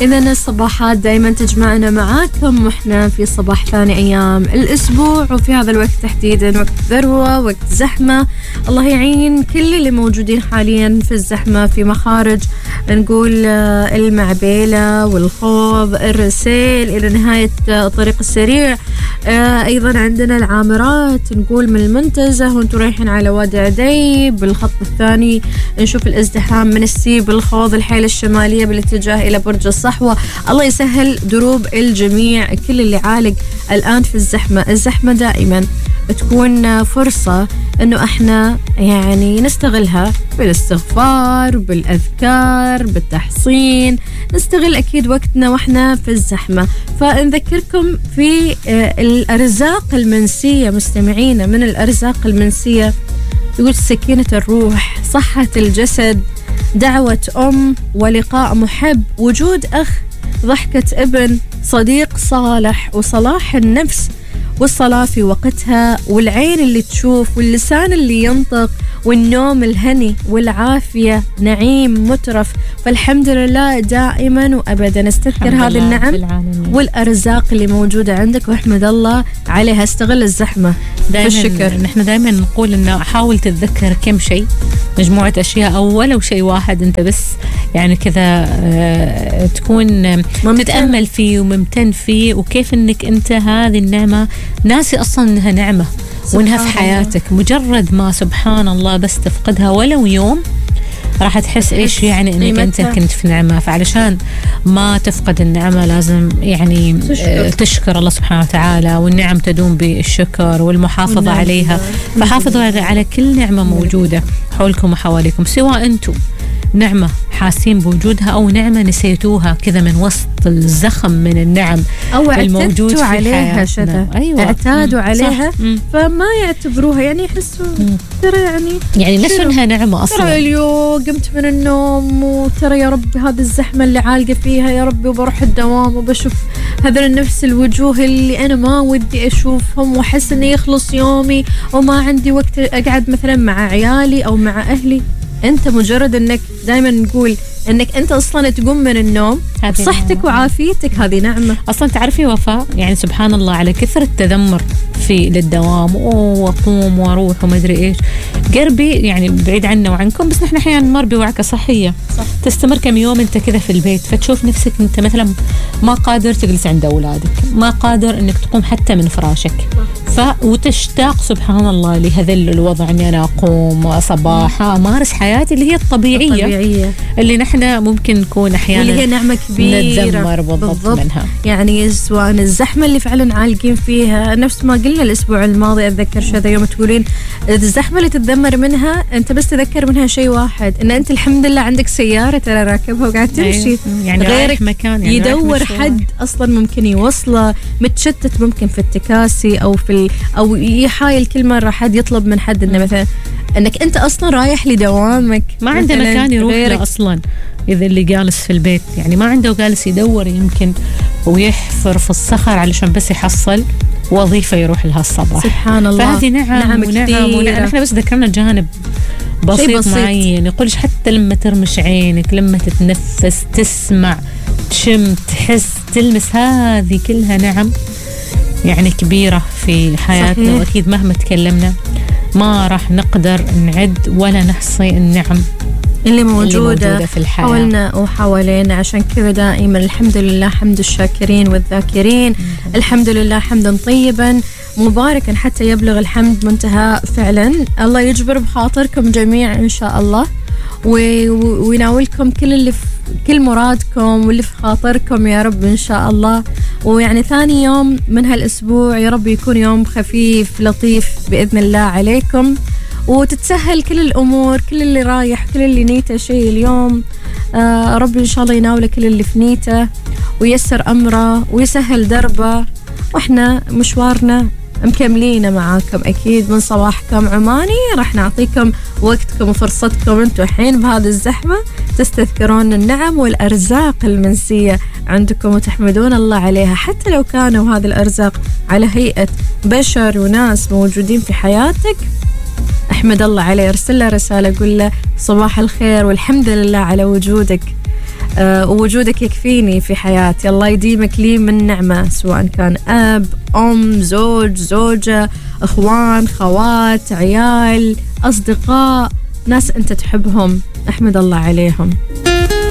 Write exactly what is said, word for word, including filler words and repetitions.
إذن الصباحات دايما تجمعنا معاكم وإحنا في صباح ثاني أيام الأسبوع، وفي هذا الوقت تحديدا وقت ذروة، وقت زحمة. الله يعين كل اللي موجودين حاليا في الزحمة في مخارج نقول المعبيلة والخوض الرسيل إلى نهاية الطريق السريع. أيضا عندنا العامرات نقول من المنتزه وانتم رايحين على وادي عديب. بالخط الثاني نشوف الازدحام من السيب الخوض الحيل الشمالية بالاتجاه إلى برج الصحوة. الله يسهل دروب الجميع، كل اللي عالق الآن في الزحمة. الزحمة دائما تكون فرصة أنه احنا يعني نستغلها بالاستغفار، بالأذكار، بالتحصين، نستغل أكيد وقتنا وإحنا في الزحمة. فنذكركم في الأرزاق المنسية مستمعينا، من الأرزاق المنسية يقول سكينة الروح، صحة الجسد، دعوة أم، ولقاء محب، وجود أخ، ضحكة ابن، صديق صالح، وصلاح النفس والصلاة في وقتها، والعين اللي تشوف، واللسان اللي ينطق، والنوم الهني، والعافية نعيم مترف. فالحمد لله دائما وأبدا استذكر هذه النعم والأرزاق اللي موجودة عندك واحمد الله عليها. استغل الزحمة بالشكر. نحن دائما نقول إنه حاول تتذكر كم شيء، مجموعة أشياء أو ولو شيء واحد أنت بس يعني كذا تكون ممتن. تتأمل فيه وممتن فيه، وكيف إنك أنت هذه النعمة ناسي أصلا إنها نعمة وإنها في حياتك. مجرد ما سبحان الله بس تفقدها ولو يوم راح تحس إيش يعني إنك أنت كنت في نعمة. فعلشان ما تفقد النعمة لازم يعني تشكر, تشكر الله سبحانه وتعالى، والنعم تدوم بالشكر والمحافظة والنعم. عليها. فحافظوا على كل نعمة موجودة حولكم وحواليكم، سواء أنتم نعمة حاسين بوجودها أو نعمة نسيتوها كذا من وسط الزخم من النعم أو الموجود في عليها شذا. أيوة. اعتادوا مم. عليها مم. فما يعتبروها يعني يحسوا ترى يعني يعني نسوا إنها نعمة أصلا. ترى اليوم قمت من النوم وترى يا ربي هذه الزحمة اللي عالقة فيها يا ربي، وبروح الدوام وبشوف هذا نفس الوجوه اللي أنا ما ودي أشوفهم، وأحس إني يخلص يومي وما عندي وقت أقعد مثلا مع عيالي أو مع أهلي. أنت مجرد أنك دائما نقول أنك أنت أصلا تقوم من النوم صحتك وعافيتك هذه نعمة. أصلا تعرفي وفاء يعني سبحان الله على كثر التذمر في للدوام وأقوم وأروح وما أدري إيش، قربي يعني بعيد عنا وعنكم، بس نحن أحيانا نمر بوعكة صحية. صح. تستمر كم يوم أنت كذا في البيت، فتشوف نفسك أنت مثلا ما قادر تجلس عند أولادك، ما قادر أنك تقوم حتى من فراشك. ف وتشتاق سبحان الله لهذا الوضع أني أنا أقوم صباحا أمارس حياتي اللي هي الطبيعية, الطبيعية. اللي نحن ممكن نكون أحيانا اللي هي نعمة كبيرة نتذمر بالضبط منها. يعني سواء الزحمة اللي فعلا عالقين فيها، نفس ما قلنا الأسبوع الماضي أتذكر شذا يوم تقولين الزحمة اللي تتذمر منها أنت بس تذكر منها شيء واحد، إن أنت الحمد لله عندك سيارة ترى راكبها وقاعد تمشي. يعني غيرك مكان يعني يدور حد أصلا ممكن يوصله، متشتت ممكن في التكاسي أو في ال... أو يحايل كل مرة حد يطلب من حد إنه مثلا أنك أنت أصلا رايح لدوامك، ما عنده مكان يروح له أصلا. إذا اللي جالس في البيت يعني ما عنده، جالس يدور يمكن ويحفر في الصخر علشان بس يحصل وظيفة يروح لها الصباح. سبحان الله. فهذه نعم نعم ونعم, ونعم. احنا بس ذكرنا جانب بسيط, بسيط معين. يقولش حتى لما ترمش عينك، لما تتنفس، تسمع، تشم، تحس، تلمس، هذه كلها نعم يعني كبيرة في حياتنا. صحيح. وأكيد مهما تكلمنا ما راح نقدر نعد ولا نحصي النعم اللي موجودة, اللي موجودة في الحياة حولنا وحوالينا. عشان كذا دائما الحمد لله حمد الشاكرين والذاكرين. م- الحمد لله حمدا طيبا مباركا حتى يبلغ الحمد منتهى فعلا. الله يجبر بخاطركم جميعا إن شاء الله، ويناولكم كل اللي في كل مرادكم واللي في خاطركم يا رب إن شاء الله. ويعني ثاني يوم من هالأسبوع يا رب يكون يوم خفيف لطيف بإذن الله عليكم، وتتسهل كل الأمور، كل اللي رايح، كل اللي نيته شيء اليوم آه رب إن شاء الله يناوله كل اللي في نيته ويسر أمره ويسهل دربه، وإحنا مشوارنا مكملين معاكم أكيد من صباحكم عماني. راح نعطيكم وقتكم وفرصتكم أنتوا حين بهذه الزحمة تستذكرون النعم والأرزاق المنسية عندكم وتحمدون الله عليها، حتى لو كانوا هذه الأرزاق على هيئة بشر وناس موجودين في حياتك. أحمد الله عليه، ارسل له رسالة قل له صباح الخير والحمد لله على وجودك أه ووجودك يكفيني في حياتي. الله يديمك لي من نعمة، سواء كان أب، أم، زوج، زوجة، أخوان، خوات، عيال، أصدقاء، ناس أنت تحبهم، أحمد الله عليهم.